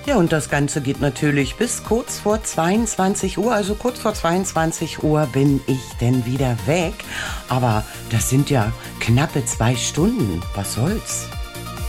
Ja, und das Ganze geht natürlich bis kurz vor 22 Uhr. Also kurz vor 22 Uhr bin ich denn wieder weg. Aber das sind ja knappe 2 Stunden. Was soll's?